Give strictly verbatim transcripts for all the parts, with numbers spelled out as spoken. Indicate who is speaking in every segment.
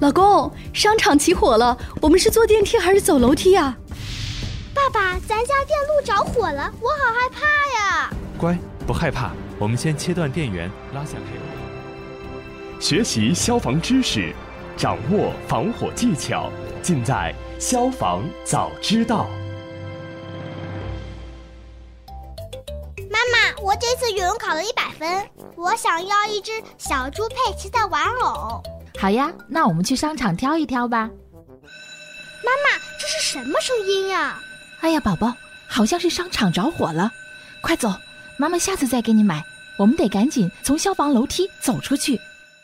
Speaker 1: 老公，商场起火了，我们是坐电梯还是走楼梯呀？
Speaker 2: 爸爸，咱家电路着火了，我好害怕呀！
Speaker 3: 乖，不害怕，我们先切断电源，拉下开关。
Speaker 4: 学习消防知识，掌握防火技巧，尽在消防早知道。
Speaker 2: 妈妈，我这次语文考了一百分，我想要一只小猪佩奇的玩偶。
Speaker 5: 好呀，那我们去商场挑一挑吧。
Speaker 2: 妈妈，这是什么声音呀？
Speaker 5: 哎呀，宝宝，好像是商场着火了，快走，妈妈下次再给你买。我们得赶紧从消防楼梯走出去。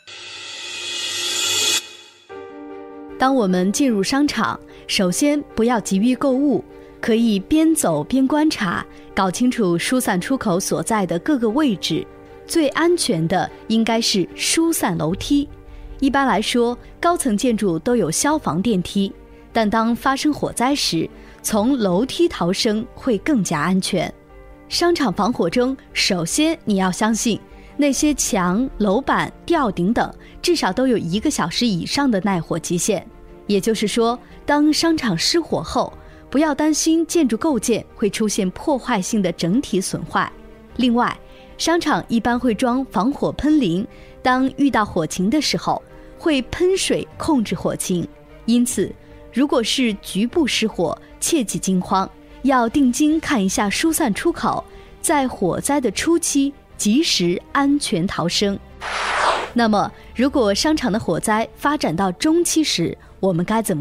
Speaker 1: 当我们进入商场，首先不要急于购物，可以边走边观察，搞清楚疏散出口所在的各个位置。最安全的应该是疏散楼梯。一般来说，高层建筑都有消防电梯，但当发生火灾时，从楼梯逃生会更加安全。商场防火中，首先你要相信，那些墙、楼板、吊顶等至少都有一个小时以上的耐火极限。也就是说，当商场失火后，不要担心建筑构件会出现破坏性的整体损坏。另外，商场一般会装防火喷淋，当遇到火情的时候，会喷水控制火情。因此，如果是局部失火，切忌惊慌，要定睛看一下疏散出口，在火灾的初期及时安全逃生。那么，如果商场的火灾发展到中期时，我们该怎么